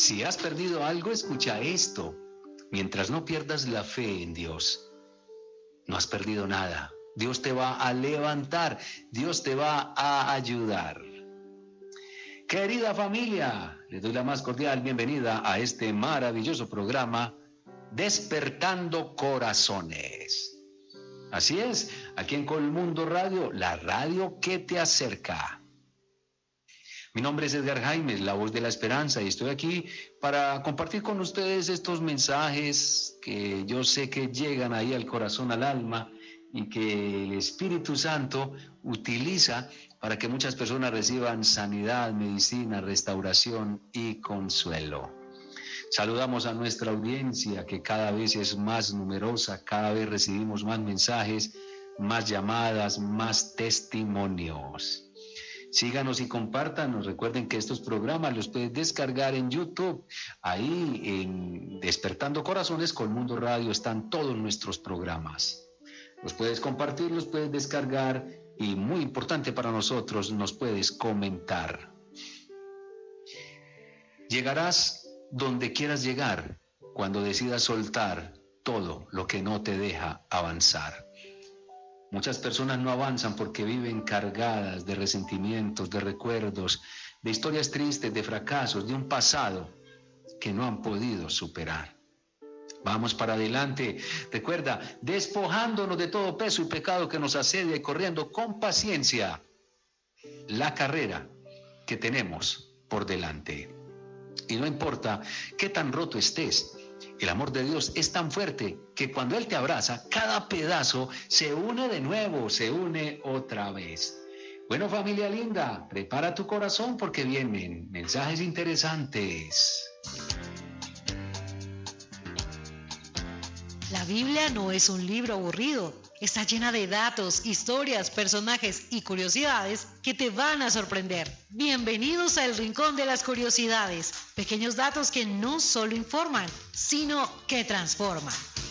Si has perdido algo, escucha esto. Mientras no pierdas la fe en Dios, no has perdido nada. Dios te va a levantar, Dios te va a ayudar. Querida familia, les doy la más cordial bienvenida a este maravilloso programa Despertando Corazones. Así es, aquí en Colmundo Radio, la radio que te acerca. Mi nombre es Edgar Jaimes, la voz de la esperanza, y estoy aquí para compartir con ustedes estos mensajes que yo sé que llegan ahí al corazón, al alma, y que el Espíritu Santo utiliza para que muchas personas reciban sanidad, medicina, restauración y consuelo. Saludamos a nuestra audiencia, que cada vez es más numerosa, cada vez recibimos más mensajes, más llamadas, más testimonios. Síganos y compártanos. Recuerden que estos programas los puedes descargar en YouTube. Ahí en Despertando Corazones Colmundo Radio están todos nuestros programas. Los puedes compartir, los puedes descargar y, muy importante para nosotros, nos puedes comentar. Llegarás donde quieras llegar cuando decidas soltar todo lo que no te deja avanzar. Muchas personas no avanzan porque viven cargadas de resentimientos, de recuerdos, de historias tristes, de fracasos, de un pasado que no han podido superar. Vamos para adelante. Recuerda, despojándonos de todo peso y pecado que nos asedia y corriendo con paciencia la carrera que tenemos por delante. Y no importa qué tan roto estés, el amor de Dios es tan fuerte que cuando Él te abraza, cada pedazo se une de nuevo, se une otra vez. Bueno, familia linda, prepara tu corazón porque vienen mensajes interesantes. La Biblia no es un libro aburrido. Está llena de datos, historias, personajes y curiosidades que te van a sorprender. Bienvenidos a El Rincón de las Curiosidades. Pequeños datos que no solo informan, sino que transforman.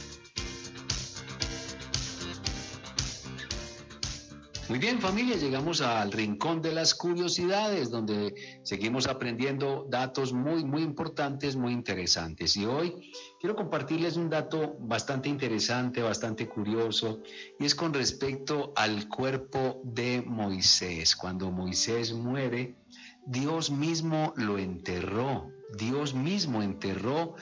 Muy bien, familia, llegamos al Rincón de las Curiosidades, donde seguimos aprendiendo datos muy importantes, muy interesantes. Y hoy quiero compartirles un dato bastante interesante, bastante curioso, y es con respecto al cuerpo de Moisés. Cuando Moisés muere, Dios mismo lo enterró. Dios mismo enterró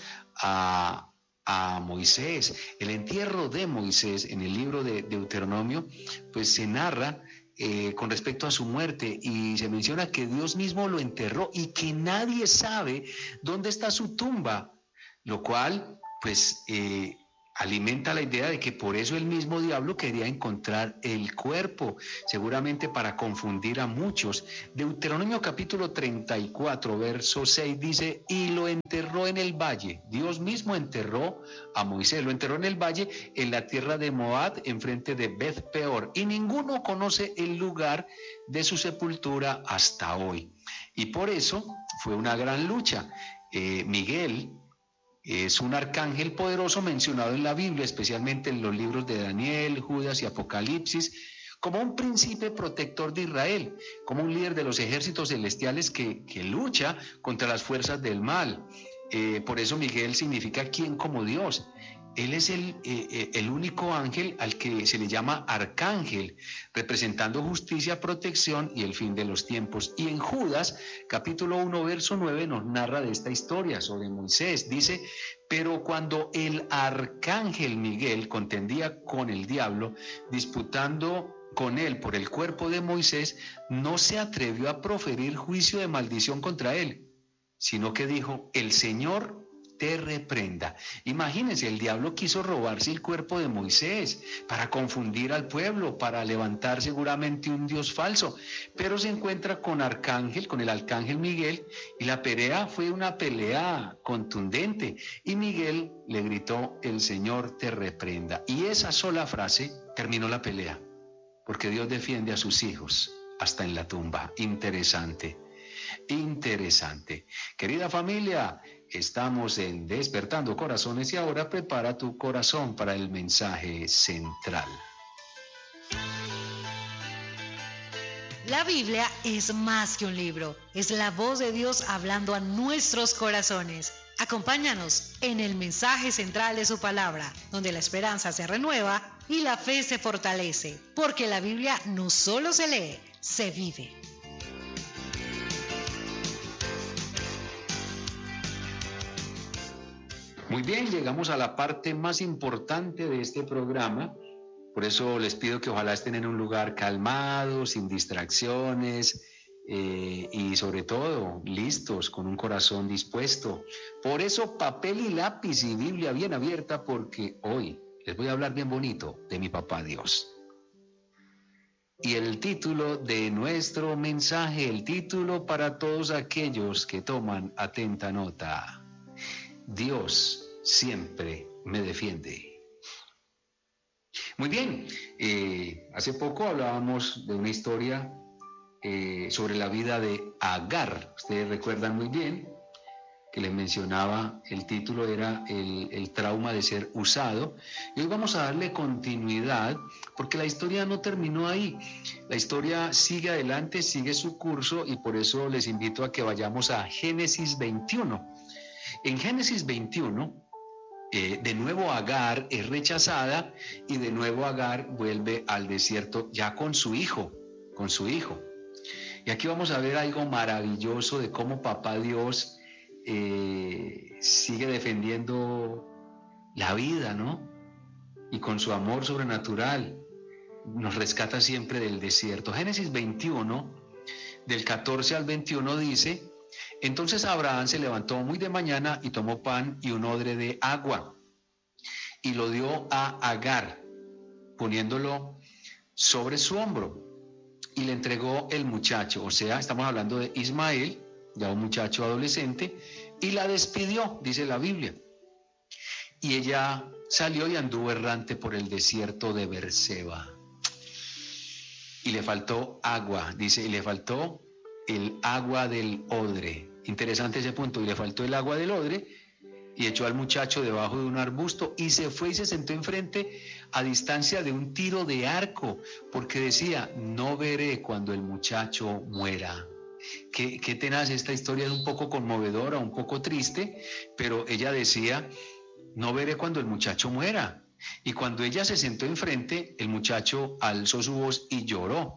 a Moisés. El entierro de Moisés en el libro de Deuteronomio, pues se narra con respecto a su muerte, y se menciona que Dios mismo lo enterró y que nadie sabe dónde está su tumba, lo cual pues alimenta la idea de que por eso el mismo diablo quería encontrar el cuerpo, seguramente para confundir a muchos. Deuteronomio capítulo 34, verso 6 dice: y lo enterró en el valle. Dios mismo enterró a Moisés, lo enterró en el valle, en la tierra de Moab, enfrente de Beth Peor, y ninguno conoce el lugar de su sepultura hasta hoy. Y por eso fue una gran lucha. Miguel es un arcángel poderoso mencionado en la Biblia, especialmente en los libros de Daniel, Judas y Apocalipsis, como un príncipe protector de Israel, como un líder de los ejércitos celestiales que lucha contra las fuerzas del mal. Por eso Miguel significa ¿quién como Dios? Él es el único ángel al que se le llama arcángel, representando justicia, protección y el fin de los tiempos. Y en Judas, capítulo 1, verso 9, nos narra de esta historia sobre Moisés. Dice: pero cuando el arcángel Miguel contendía con el diablo, disputando con él por el cuerpo de Moisés, no se atrevió a proferir juicio de maldición contra él, sino que dijo: el Señor te reprenda. Imagínense, el diablo quiso robarse el cuerpo de Moisés para confundir al pueblo, para levantar seguramente un dios falso, pero se encuentra con el arcángel Miguel, y la pelea fue una pelea contundente, y Miguel le gritó: el Señor te reprenda. Y esa sola frase terminó la pelea, porque Dios defiende a sus hijos hasta en la tumba. Interesante. Querida familia, estamos en Despertando Corazones y ahora prepara tu corazón para el mensaje central. La Biblia es más que un libro, es la voz de Dios hablando a nuestros corazones. Acompáñanos en el mensaje central de su palabra, donde la esperanza se renueva y la fe se fortalece, porque la Biblia no solo se lee, se vive. Muy bien, llegamos a la parte más importante de este programa. Por eso les pido que ojalá estén en un lugar calmado, sin distracciones y sobre todo listos, con un corazón dispuesto. Por eso papel y lápiz y Biblia bien abierta, porque hoy les voy a hablar bien bonito de mi papá Dios. Y el título de nuestro mensaje, el título para todos aquellos que toman atenta nota: Dios siempre me defiende. Muy bien, hace poco hablábamos de una historia sobre la vida de Agar. Ustedes recuerdan muy bien que les mencionaba, el título era el trauma de ser usado. Y hoy vamos a darle continuidad porque la historia no terminó ahí. La historia sigue adelante, sigue su curso, y por eso les invito a que vayamos a Génesis 21. En Génesis 21, de nuevo Agar es rechazada y de nuevo Agar vuelve al desierto ya con su hijo. Y aquí vamos a ver algo maravilloso de cómo papá Dios sigue defendiendo la vida, ¿no? Y con su amor sobrenatural nos rescata siempre del desierto. Génesis 21, del 14 al 21 dice: entonces Abraham se levantó muy de mañana y tomó pan y un odre de agua y lo dio a Agar, poniéndolo sobre su hombro, y le entregó el muchacho. O sea, estamos hablando de Ismael, ya un muchacho adolescente, y la despidió, dice la Biblia. Y ella salió y anduvo errante por el desierto de Beerseba. Y le faltó agua, dice, y le faltó el agua del odre. Interesante ese punto. Y le faltó el agua del odre, y echó al muchacho debajo de un arbusto y se fue y se sentó enfrente, a distancia de un tiro de arco, porque decía: no veré cuando el muchacho muera. Qué tenaz, esta historia es un poco conmovedora, un poco triste, pero ella decía: no veré cuando el muchacho muera. Y cuando ella se sentó enfrente, el muchacho alzó su voz y lloró.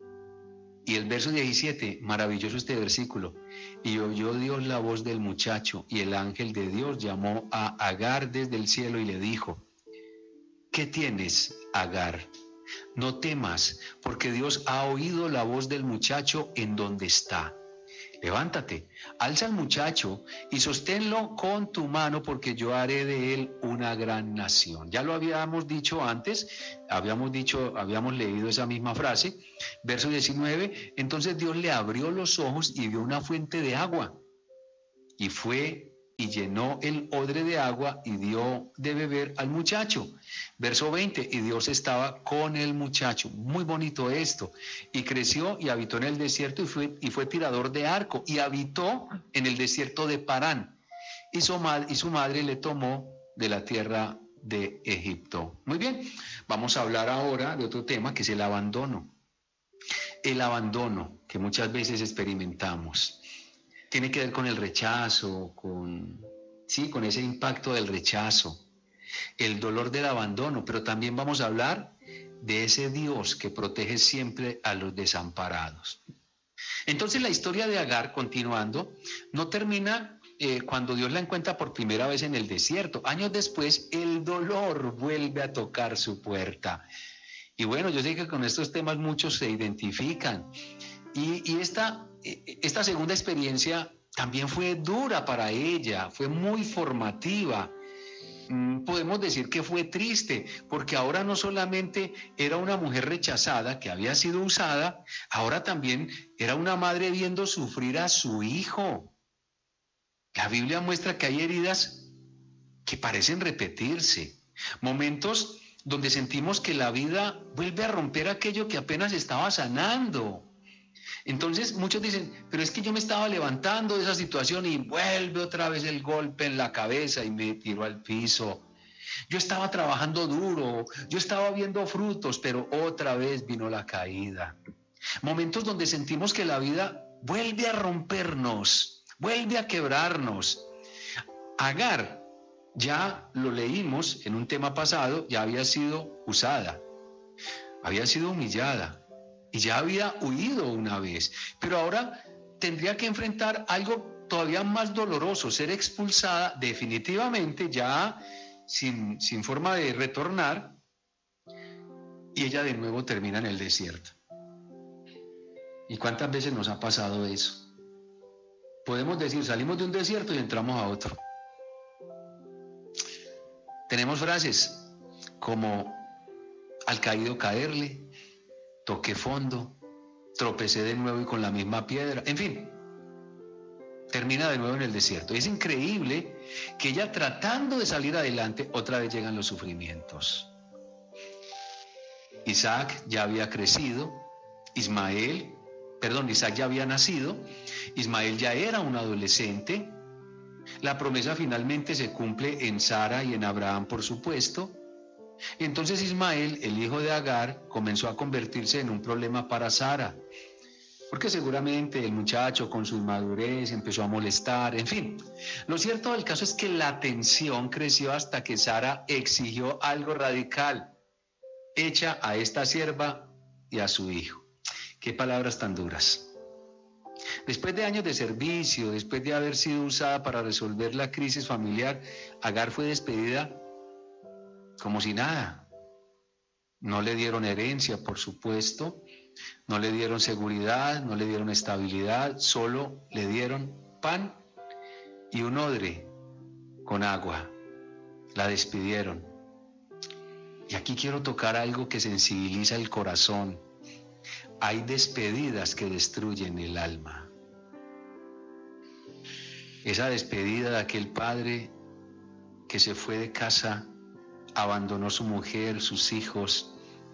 Y el verso 17, maravilloso este versículo: y oyó Dios la voz del muchacho, y el ángel de Dios llamó a Agar desde el cielo y le dijo: ¿qué tienes, Agar? No temas, porque Dios ha oído la voz del muchacho en donde está. Levántate, alza al muchacho y sosténlo con tu mano, porque yo haré de él una gran nación. Ya lo habíamos dicho antes, habíamos leído esa misma frase. Verso 19, entonces Dios le abrió los ojos y vio una fuente de agua, y fue y llenó el odre de agua y dio de beber al muchacho. Verso 20, y Dios estaba con el muchacho. Muy bonito esto. Y creció y habitó en el desierto y fue tirador de arco, y habitó en el desierto de Parán. Y su madre le tomó de la tierra de Egipto. Muy bien, vamos a hablar ahora de otro tema, que es el abandono. El abandono que muchas veces experimentamos tiene que ver con el rechazo, con ese impacto del rechazo, el dolor del abandono, pero también vamos a hablar de ese Dios que protege siempre a los desamparados. Entonces la historia de Agar, continuando, no termina cuando Dios la encuentra por primera vez en el desierto. Años después, el dolor vuelve a tocar su puerta. Y bueno, yo sé que con estos temas muchos se identifican. Y esta segunda experiencia también fue dura para ella, fue muy formativa. Podemos decir que fue triste, porque ahora no solamente era una mujer rechazada que había sido usada, ahora también era una madre viendo sufrir a su hijo. La Biblia muestra que hay heridas que parecen repetirse, momentos donde sentimos que la vida vuelve a romper aquello que apenas estaba sanando. Entonces muchos dicen, pero es que yo me estaba levantando de esa situación y vuelve otra vez el golpe en la cabeza y me tiró al piso. Yo estaba trabajando duro, yo estaba viendo frutos, pero otra vez vino la caída. Momentos donde sentimos que la vida vuelve a rompernos, vuelve a quebrarnos. Agar, ya lo leímos en un tema pasado, ya había sido usada, había sido humillada y ya había huido una vez, pero ahora tendría que enfrentar algo todavía más doloroso, ser expulsada definitivamente, ya sin forma de retornar, y ella de nuevo termina en el desierto. ¿Y cuántas veces nos ha pasado eso? Podemos decir, salimos de un desierto y entramos a otro. Tenemos frases como al caído caerle, toqué fondo, tropecé de nuevo y con la misma piedra, en fin, termina de nuevo en el desierto. Es increíble que ella, tratando de salir adelante, otra vez llegan los sufrimientos. Isaac ya había crecido, Isaac ya había nacido, Ismael ya era un adolescente, la promesa finalmente se cumple en Sara y en Abraham, por supuesto. Entonces Ismael, el hijo de Agar, comenzó a convertirse en un problema para Sara, porque seguramente el muchacho con su inmadurez empezó a molestar, en fin. Lo cierto del caso es que la tensión creció hasta que Sara exigió algo radical: echa a esta sierva y a su hijo. Qué palabras tan duras. Después de años de servicio, después de haber sido usada para resolver la crisis familiar, Agar fue despedida como si nada. No le dieron herencia, por supuesto, no le dieron seguridad, no le dieron estabilidad, solo le dieron pan y un odre con agua. La despidieron. Y aquí quiero tocar algo que sensibiliza el corazón. Hay despedidas que destruyen el alma. Esa despedida de aquel padre que se fue de casa, abandonó su mujer, sus hijos,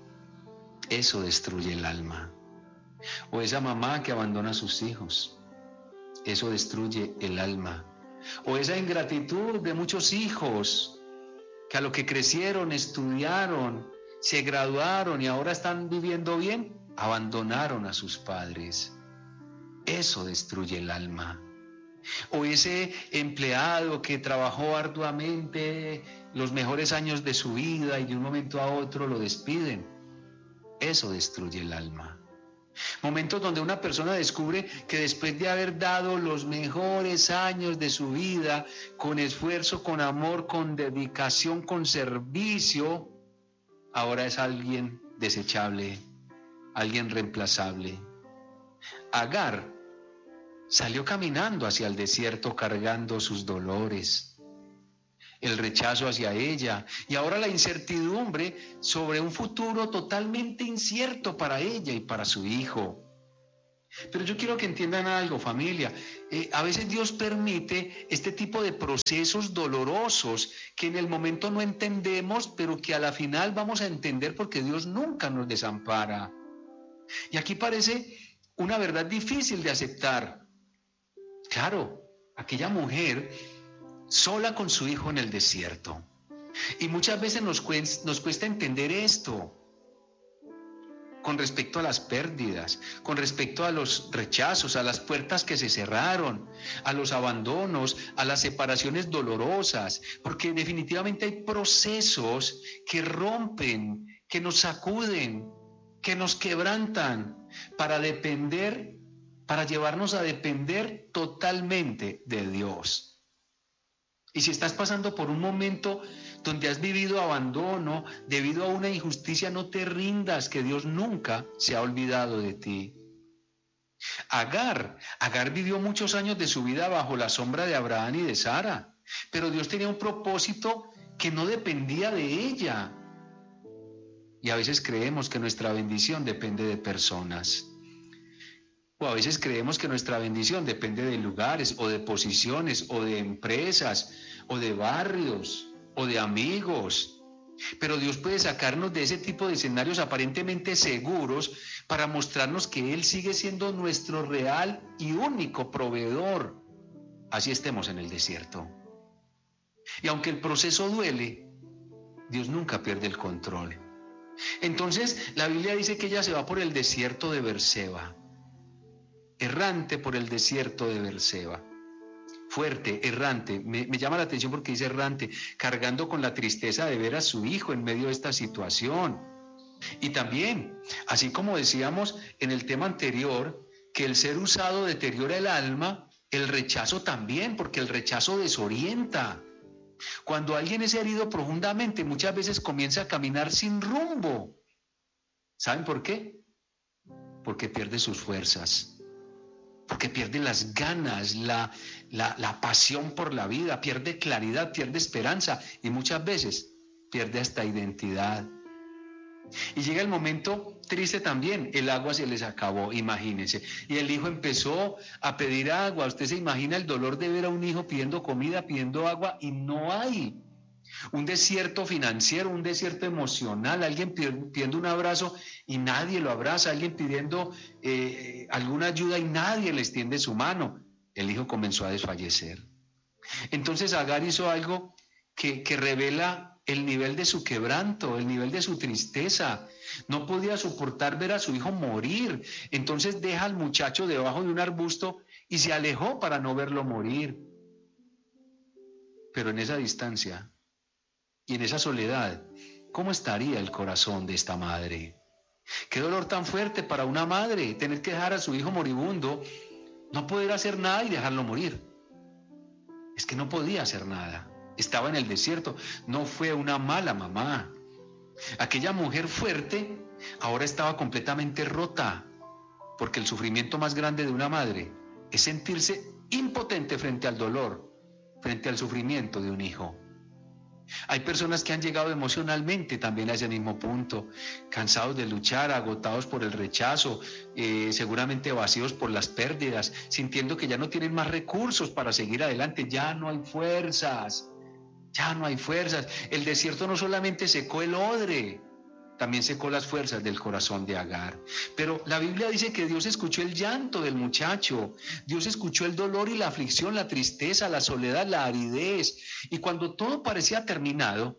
eso destruye el alma. O esa mamá que abandona a sus hijos, eso destruye el alma. O esa ingratitud de muchos hijos que a lo que crecieron, estudiaron, se graduaron y ahora están viviendo bien, abandonaron a sus padres. Eso destruye el alma. O ese empleado que trabajó arduamente los mejores años de su vida y de un momento a otro lo despiden. Eso destruye el alma. Momentos donde una persona descubre que después de haber dado los mejores años de su vida, con esfuerzo, con amor, con dedicación, con servicio, ahora es alguien desechable, alguien reemplazable. Agar salió caminando hacia el desierto cargando sus dolores, el rechazo hacia ella y ahora la incertidumbre sobre un futuro totalmente incierto para ella y para su hijo. Pero yo quiero que entiendan algo, familia. A veces Dios permite este tipo de procesos dolorosos que en el momento no entendemos, pero que a la final vamos a entender porque Dios nunca nos desampara. Y aquí parece una verdad difícil de aceptar. Claro, aquella mujer sola con su hijo en el desierto. Y muchas veces nos cuesta entender esto con respecto a las pérdidas, con respecto a los rechazos, a las puertas que se cerraron, a los abandonos, a las separaciones dolorosas, porque definitivamente hay procesos que rompen, que nos sacuden, que nos quebrantan para llevarnos a depender totalmente de Dios. Y si estás pasando por un momento donde has vivido abandono debido a una injusticia, no te rindas, que Dios nunca se ha olvidado de ti. Agar vivió muchos años de su vida bajo la sombra de Abraham y de Sara, pero Dios tenía un propósito que no dependía de ella. Y a veces creemos que nuestra bendición depende de personas. O a veces creemos que nuestra bendición depende de lugares o de posiciones o de empresas o de barrios o de amigos. Pero Dios puede sacarnos de ese tipo de escenarios aparentemente seguros para mostrarnos que Él sigue siendo nuestro real y único proveedor. Así estemos en el desierto. Y aunque el proceso duele, Dios nunca pierde el control. Entonces la Biblia dice que ella se va por el desierto de Berseba, errante por el desierto de Berseba. Fuerte, errante, me llama la atención porque dice errante, cargando con la tristeza de ver a su hijo en medio de esta situación. Y también, así como decíamos en el tema anterior, que el ser usado deteriora el alma, el rechazo también, porque el rechazo desorienta. Cuando alguien es herido profundamente, muchas veces comienza a caminar sin rumbo. ¿Saben por qué? Porque pierde sus fuerzas, porque pierde las ganas, la pasión por la vida, pierde claridad, pierde esperanza y muchas veces pierde hasta identidad. Y llega el momento triste también, el agua se les acabó, imagínense, y el hijo empezó a pedir agua. Usted se imagina el dolor de ver a un hijo pidiendo comida, pidiendo agua y no hay. Un desierto financiero, un desierto emocional, alguien pidiendo un abrazo y nadie lo abraza, alguien pidiendo alguna ayuda y nadie le extiende su mano. El hijo comenzó a desfallecer. Entonces Agar hizo algo que revela el nivel de su quebranto, el nivel de su tristeza. No podía soportar ver a su hijo morir. Entonces deja al muchacho debajo de un arbusto y se alejó para no verlo morir. Pero en esa distancia y en esa soledad, ¿cómo estaría el corazón de esta madre? Qué dolor tan fuerte para una madre, tener que dejar a su hijo moribundo, no poder hacer nada y dejarlo morir. Es que no podía hacer nada. Estaba en el desierto, no fue una mala mamá. Aquella mujer fuerte ahora estaba completamente rota, porque el sufrimiento más grande de una madre es sentirse impotente frente al dolor, frente al sufrimiento de un hijo. Hay personas que han llegado emocionalmente también a ese mismo punto, cansados de luchar, agotados por el rechazo, seguramente vacíos por las pérdidas, sintiendo que ya no tienen más recursos para seguir adelante, ya no hay fuerzas. Ya no hay fuerzas. El desierto no solamente secó el odre, también secó las fuerzas del corazón de Agar. Pero la Biblia dice que Dios escuchó el llanto del muchacho. Dios escuchó el dolor y la aflicción, la tristeza, la soledad, la aridez. Y cuando todo parecía terminado,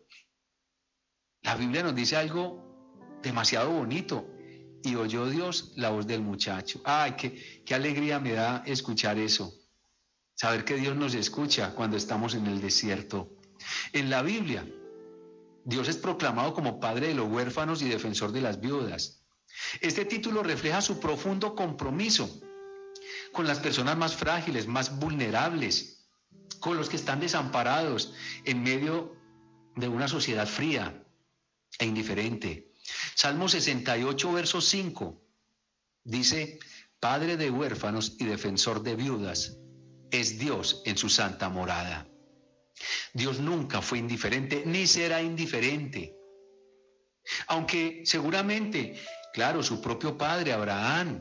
la Biblia nos dice algo demasiado bonito. Y oyó Dios la voz del muchacho. ¡Ay, qué alegría me da escuchar eso! Saber que Dios nos escucha cuando estamos en el desierto. En la Biblia, Dios es proclamado como Padre de los huérfanos y defensor de las viudas. Este título refleja su profundo compromiso con las personas más frágiles, más vulnerables, con los que están desamparados en medio de una sociedad fría e indiferente. Salmo 68, verso 5, dice: Padre de huérfanos y defensor de viudas, es Dios en su santa morada. Dios nunca fue indiferente, ni será indiferente. Aunque seguramente, claro, su propio padre Abraham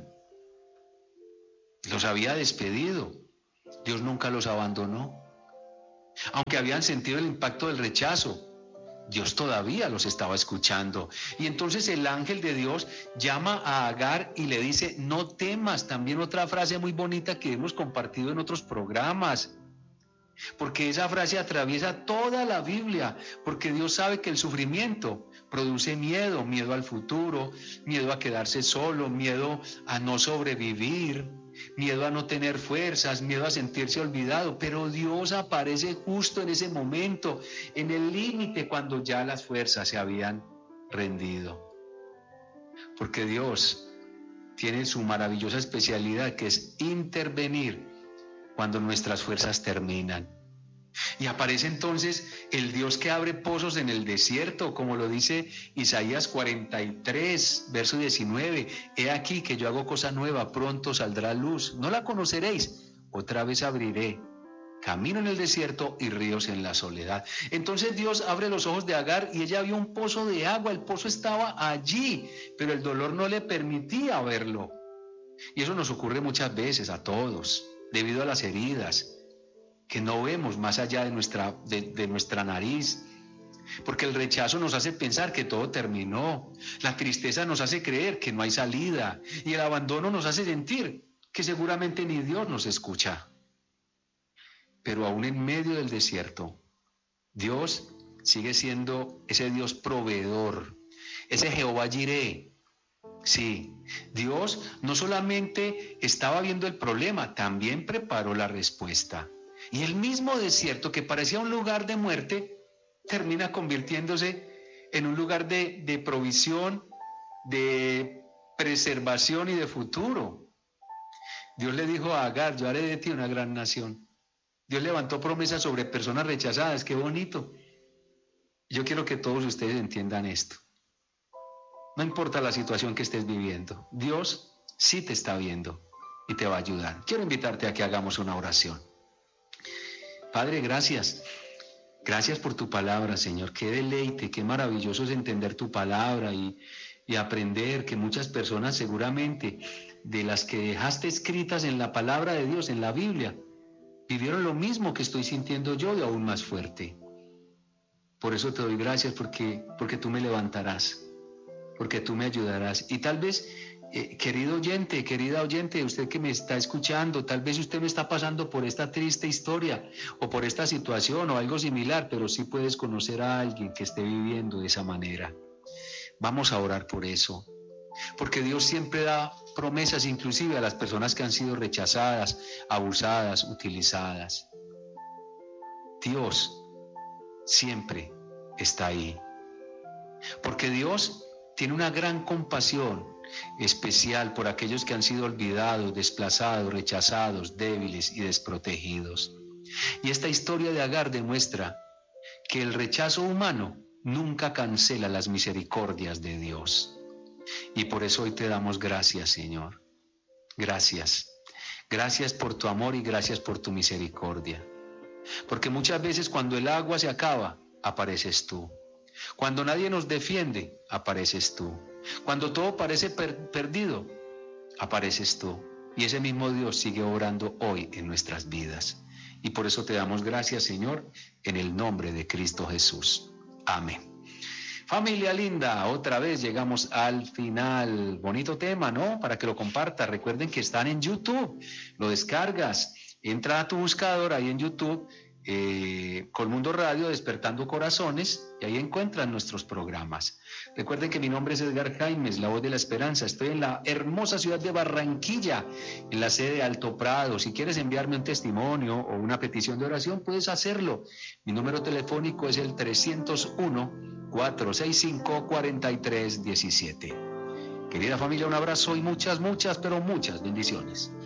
los había despedido, Dios nunca los abandonó. Aunque habían sentido el impacto del rechazo, Dios todavía los estaba escuchando. Y entonces el ángel de Dios llama a Agar y le dice: no temas. También otra frase muy bonita que hemos compartido en otros programas, porque esa frase atraviesa toda la Biblia, porque Dios sabe que el sufrimiento produce miedo, miedo al futuro, miedo a quedarse solo, miedo a no sobrevivir, miedo a no tener fuerzas, miedo a sentirse olvidado, pero Dios aparece justo en ese momento, en el límite, cuando ya las fuerzas se habían rendido. Porque Dios tiene su maravillosa especialidad, que es intervenir cuando nuestras fuerzas terminan. Y aparece entonces el Dios que abre pozos en el desierto, como lo dice Isaías 43, verso 19. He aquí que yo hago cosa nueva, pronto saldrá luz. No la conoceréis, otra vez abriré camino en el desierto y ríos en la soledad. Entonces Dios abre los ojos de Agar y ella vio un pozo de agua. El pozo estaba allí, pero el dolor no le permitía verlo. Y eso nos ocurre muchas veces a todos, debido a las heridas, que no vemos más allá de nuestra nariz, porque el rechazo nos hace pensar que todo terminó, la tristeza nos hace creer que no hay salida, y el abandono nos hace sentir que seguramente ni Dios nos escucha. Pero aún en medio del desierto, Dios sigue siendo ese Dios proveedor, ese Jehová Jireh. Sí, Dios no solamente estaba viendo el problema, también preparó la respuesta. Y el mismo desierto que parecía un lugar de muerte, termina convirtiéndose en un lugar de provisión, de preservación y de futuro. Dios le dijo a Agar, yo haré de ti una gran nación. Dios levantó promesas sobre personas rechazadas, qué bonito. Yo quiero que todos ustedes entiendan esto. No importa la situación que estés viviendo, Dios sí te está viendo y te va a ayudar. Quiero invitarte a que hagamos una oración. Padre, gracias. Gracias por tu palabra, Señor. Qué deleite, qué maravilloso es entender tu palabra y aprender que muchas personas seguramente de las que dejaste escritas en la palabra de Dios, en la Biblia, vivieron lo mismo que estoy sintiendo yo y aún más fuerte. Por eso te doy gracias porque tú me levantarás, porque tú me ayudarás. Y tal vez, querido oyente, querida oyente, usted que me está escuchando, tal vez usted no está pasando por esta triste historia o por esta situación o algo similar, pero sí puedes conocer a alguien que esté viviendo de esa manera. Vamos a orar por eso, porque Dios siempre da promesas inclusive a las personas que han sido rechazadas, abusadas, utilizadas. Dios siempre está ahí, porque Dios tiene una gran compasión especial por aquellos que han sido olvidados, desplazados, rechazados, débiles y desprotegidos. Y esta historia de Agar demuestra que el rechazo humano nunca cancela las misericordias de Dios. Y por eso hoy te damos gracias, Señor. Gracias. Gracias por tu amor y gracias por tu misericordia. Porque muchas veces cuando el agua se acaba, apareces tú. Cuando nadie nos defiende, apareces tú. Cuando todo parece perdido, apareces tú. Y ese mismo Dios sigue obrando hoy en nuestras vidas. Y por eso te damos gracias, Señor, en el nombre de Cristo Jesús. Amén. Familia linda, otra vez llegamos al final. Bonito tema, ¿no? Para que lo compartas. Recuerden que están en YouTube. Lo descargas. Entra a tu buscador ahí en YouTube, Colmundo Radio, Despertando Corazones, y ahí encuentran nuestros programas. Recuerden que mi nombre es Edgar Jaimes, la voz de la esperanza. Estoy en la hermosa ciudad de Barranquilla, en la sede de Alto Prado. Si quieres enviarme un testimonio o una petición de oración, puedes hacerlo. Mi número telefónico es el 301-465-4317. Querida familia, un abrazo y muchas, pero muchas bendiciones.